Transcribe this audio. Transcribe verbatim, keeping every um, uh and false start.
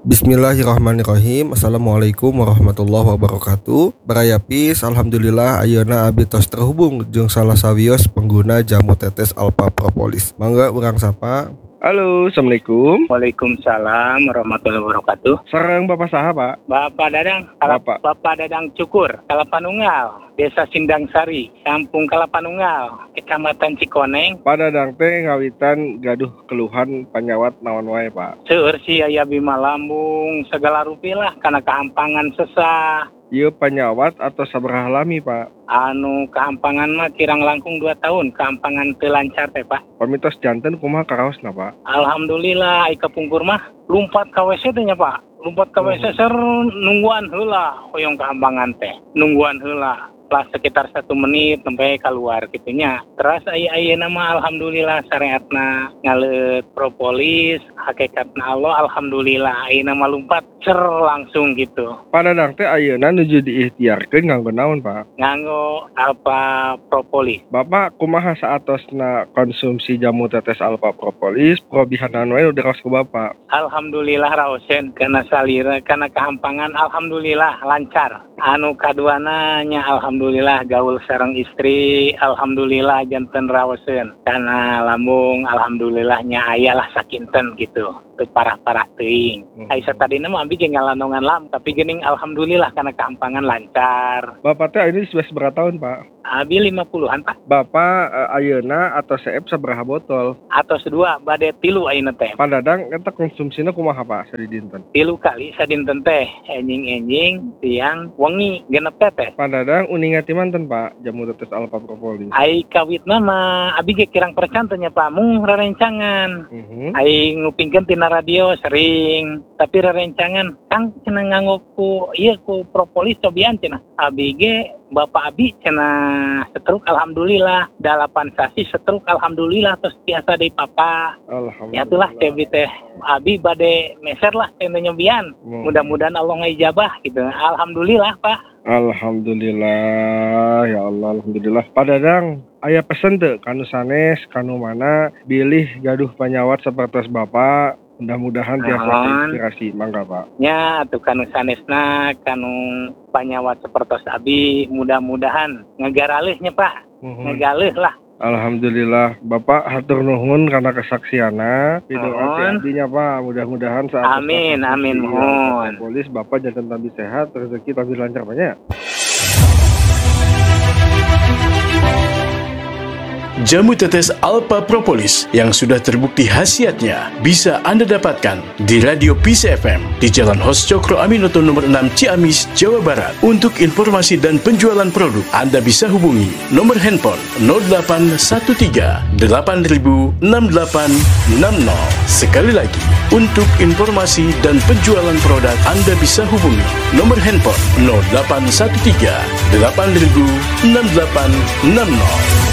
Bismillahirrahmanirrahim. Assalamualaikum warahmatullahi wabarakatuh. Barayapis, alhamdulillah ayeuna abdi tos terhubung jeung salah sawios pengguna jamu tetes Alpha Propolis. Mangga urang sapa. Halo, assalamualaikum. Waalaikumsalam warahmatullahi wabarakatuh. Sareng Bapak saha, Pak? Bapak Dadang, Bapak. Bapak Dadang Cukur, Kalapanunggal, Desa Sindang Sari, Kampung Kalapanunggal, Kecamatan Cikoneng. Pada Dadang teh ngawitan gaduh keluhan panyawat naon wae, Pak? Seueur si aya bima lambung, segala rupilah kana kahampangan sesah. Ieu panyawat atau sabaraha lami, Pak? Anu kahampangan mah kirang langkung dua tahun, kahampangan teu lancar teh, Pak. Pamitos janten kumaha karaosna, Pak? Alhamdulillah, ai kapungkur mah lumpat ka W C teh nya, Pak. Lumpat ka W C ser nungguan heula hoyong kahampangan teh. Nungguan heula. Lah sekitar satu menit sampai keluar gitunya. Terus ayeuna mah alhamdulillah syariatna ngaleut propolis, hakikatna Allah alhamdulillah ayeuna mah lumpat cer langsung gitu. Pada Dadang teh ayeuna nuju diikhtiarkeun nganggo naon, Pak? Nganggo Alpha Propolis. Bapak kumaha saatosna konsumsi jamu tetes Alpha Propolis, probihanan wae udah raos ku Bapak? Alhamdulillah raosen kana salira kana kahampangan alhamdulillah lancar. Anu kaduana nya alhamdulillah gaul sareng istri, alhamdulillah janten raosen. Kana lambung alhamdulillahnya ayalah sakinten gitu. Teu parah-parah teuing. Hmm. Ai satadina mah abi ge ngalanongan lam, tapi geuning alhamdulillah kana kahampangan lancar. Bapak teh ini sudah seberapa tahun, Pak? Abi lima puluhan, Pak. Bapak uh, ayeuna atau seep sabaraha botol? Atau sedua, bade tilu ayeuna teh. Pada Dadang eta konsumsina kumaha, Pak, sadinten? Tilu kali sadinten teh, enjing-enjing tiang wengi genep teh. Pada Dadang uninga ti manten, Pak, jamu tetes Alpha Propolis? Ai kawitna mah abi ge kirang percan teh nya, Pak, mung rerencangan. Uh-huh. Ai ngupingkeun tina radio sering, tapi rerencangan Kang cenah nganggo ku ieu ku propolis cobian cenah. Abi ge Bapak abi cenah setruk alhamdulillah, dalapan sasi setruk alhamdulillah, terus biasa deui papa. Alhamdulillah. Ya itulah tebi teh abi bade meser lah teh nyobian. Hmm. Mudah-mudahan Allah ngijabah gitu. Alhamdulillah, Pak. Alhamdulillah, ya Allah, alhamdulillah. Pak Dadang, aya pesen teu kanu sanes, kanu mana bilih gaduh panyawat sapertos Bapak. Mudah-mudahan tiasa inspirasi, mangga Pak. Nya atuh kanu sanesna, kanu panyawat sapertos abi, mudah-mudahan ngegaraleuh nya, Pak. Uh-huh. Ngegaleuh lah. Alhamdulillah, Bapak hatur nuhun karena kesaksianna. Pidoa ti abdinya, Pak. Mudah-mudahan saat amin, amin mohon. Polis Bapak jangan tambah sehat, rezeki tambah lancar banyak. Jamu tetes Alpha Propolis yang sudah terbukti khasiatnya bisa Anda dapatkan di Radio Peace F M di Jalan Hos Cokro Aminoto nomor enam Ciamis, Jawa Barat. Untuk informasi dan penjualan produk, Anda bisa hubungi nomor handphone nol delapan satu tiga delapan nol enam delapan enam nol. Sekali lagi, untuk informasi dan penjualan produk, Anda bisa hubungi nomor handphone nol delapan satu tiga delapan nol enam delapan enam nol.